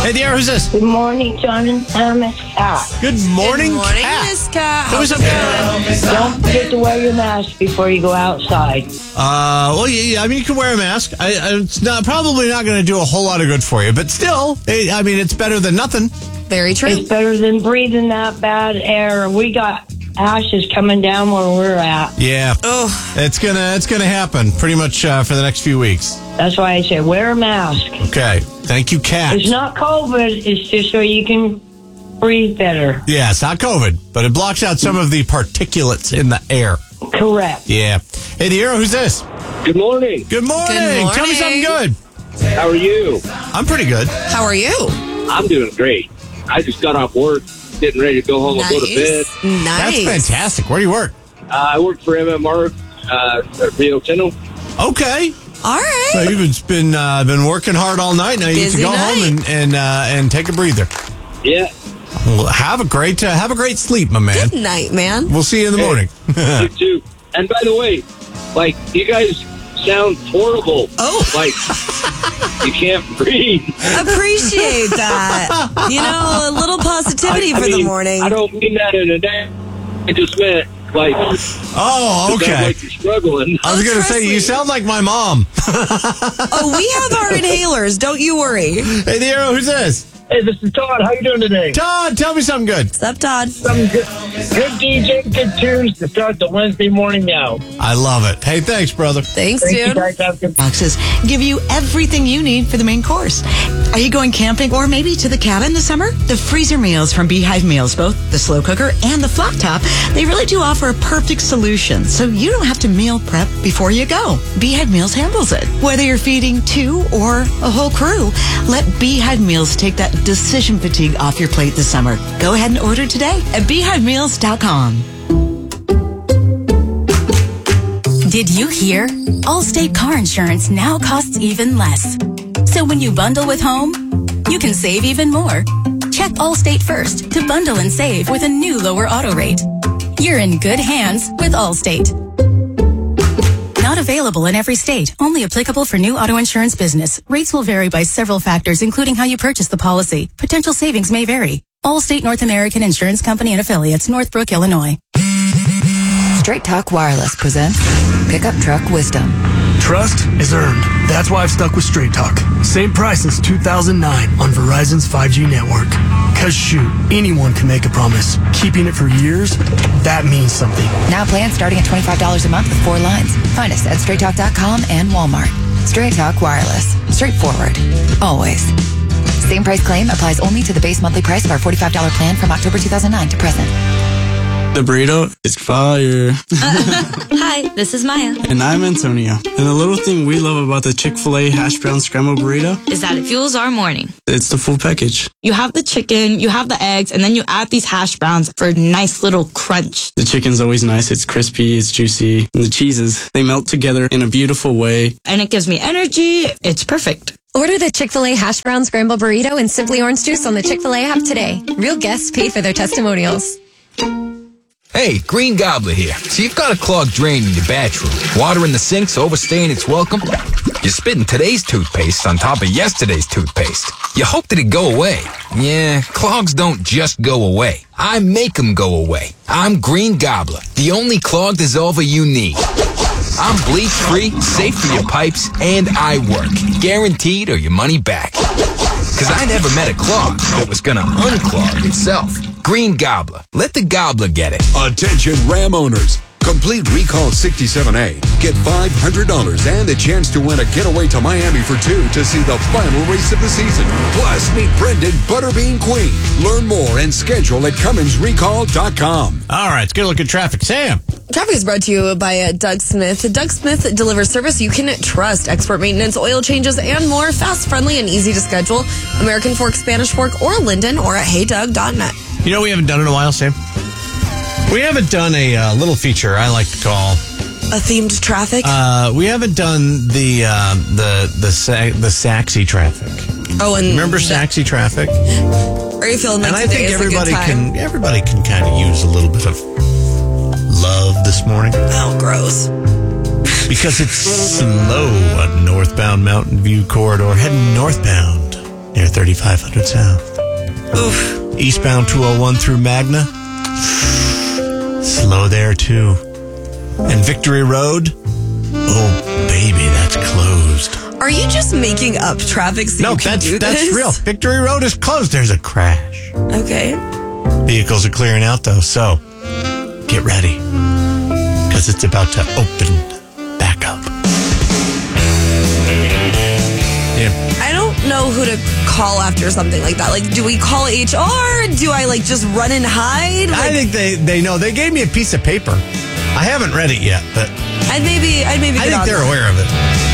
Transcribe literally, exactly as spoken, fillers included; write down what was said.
Hey, Dear, who's this? Good morning, John and Thomas. Ah, Good morning, Good morning, Kat. Miss Cat. Hey, what's How's up, it going? Kat? don't forget to wear your mask before you go outside. Uh, well, yeah, yeah, I mean, you can wear a mask. I, I, it's not, probably not going to do a whole lot of good for you, but still, it, I mean, it's better than nothing. Very true. It's better than breathing that bad air. We got ashes coming down where we're at. Yeah, Oh, it's gonna, it's gonna happen pretty much uh, for the next few weeks. That's why I say wear a mask. Okay, thank you, Kat. It's not COVID. It's just so you can breathe better. Yeah, it's not COVID, but it blocks out some of the particulates in the air. Correct. Yeah. Hey, Dear, who's this? Good morning. Good morning. Good Tell me something morning. good. How are you? I'm pretty good. how are you? I'm doing great. I just got off work, getting ready to go home and go to bed. Nice. That's fantastic. Where do you work? Uh, I work for M M R uh, at Rio Tinto. Okay. All right. So you've been uh, been working hard all night. Now you Busy get to go night. home and and, uh, and take a breather. Yeah. Well, have a great uh, have a great sleep, my man. Good night, man. We'll see you in the morning. You too. And by the way, like, you guys sound horrible. Oh. Like, you can't breathe. Appreciate that. You know, a little positivity I- I for the mean, morning. I don't mean that in a day. I just meant, like, Oh, you sound okay. like you're struggling. I was Oh, gonna say trust you me. sound like my mom. Oh, we have our inhalers. Don't you worry. Hey, Dear, who's this? Hey, this is Todd. How you doing today? Todd, tell me something good. What's up, Todd? Some good, good D J, good tunes to start the Wednesday morning now. I love it. Hey, thanks, brother. Thanks, Thank you dude. guys. Have a good Boxes give you everything you need for the main course. Are you going camping or maybe to the cabin this summer? The freezer meals from Beehive Meals, both the slow cooker and the flat top, they really do offer a perfect solution, so you don't have to meal prep before you go. Beehive Meals handles it. Whether you're feeding two or a whole crew, let Beehive Meals take that decision fatigue off your plate this summer. Go ahead and order today at beehive meals dot com. Did you hear? Allstate car insurance now costs even less. So when you bundle with home, you can save even more. Check Allstate first to bundle and save with a new lower auto rate. You're in good hands with Allstate. Not available in every state. Only applicable for new auto insurance business. Rates will vary by several factors, including how you purchase the policy. Potential savings may vary. Allstate North American Insurance Company and Affiliates, Northbrook, Illinois. Straight Talk Wireless presents Pickup Truck Wisdom. Trust is earned. That's why I've stuck with Straight Talk. Same price since two thousand nine on Verizon's five G network. Cause shoot, anyone can make a promise. Keeping it for years, that means something. Now plans starting at twenty-five dollars a month with four lines. Find us at straight talk dot com and Walmart. Straight Talk Wireless. Straightforward. Always. Same price claim applies only to the base monthly price of our forty-five dollars plan from October two thousand nine to present. The burrito is fire. Hi, this is Maya. And I'm Antonio. And the little thing we love about the Chick-fil-A hash brown scrambled burrito Is that it fuels our morning. it's the full package. You have the chicken, you have the eggs, and then you add these hash browns for a nice little crunch. The chicken's always nice. It's crispy, it's juicy. And the cheeses, they melt together in a beautiful way. And it gives me energy. It's perfect. Order the Chick-fil-A Hash Brown Scramble Burrito and Simply Orange Juice on the Chick-fil-A app today. Real guests paid for their testimonials. Hey, Green Gobbler here. So you've got a clogged drain in your bathroom. Water in the sink's overstaying its welcome. You're spitting today's toothpaste on top of yesterday's toothpaste. You hope that it go away. Yeah, clogs don't just go away. I make them go away. I'm Green Gobbler, the only clog dissolver you need. I'm bleach-free, safe for your pipes, and I work. Guaranteed or your money back. Because I never met a clog that was going to unclog itself. Green Gobbler. Let the gobbler get it. Attention Ram owners. Complete Recall sixty-seven A. Get five hundred dollars and a chance to win a getaway to Miami for two to see the final race of the season. Plus, meet Brendan Butterbean Queen. Learn more and schedule at Cummins Recall dot com. All right, let's get a look at traffic. Sam. Traffic is brought to you by uh, Doug Smith. Doug Smith delivers service you can trust. Expert maintenance, oil changes, and more. Fast, friendly, and easy to schedule. American Fork, Spanish Fork, or Linden, or at hey doug dot net. You know we haven't done in a while, Sam? We haven't done a uh, little feature I like to call A themed traffic? Uh, we haven't done the uh, the the sa- the Saxy traffic. Oh, and remember the- Saxy traffic? Are you feeling like and I today think is everybody a good time? can everybody can kind of use a little bit of love this morning. Oh, gross. Because it's slow on northbound Mountain View corridor, heading northbound near thirty-five hundred South. Oof. Eastbound two oh one through Magna. Slow there, too. And Victory Road. Oh, baby, that's closed. Are you just making up traffic so No, you can that's, do that's this? real. Victory Road is closed. There's a crash. Okay. Vehicles are clearing out, though, so get ready. Because it's about to open back up. Yeah. I don't know who to call after something like that. Like, do we call H R? Do I, like, just run and hide? Like, I think they, they know. They gave me a piece of paper. I haven't read it yet, but I'd maybe, I'd maybe I get think on they're that. aware of it.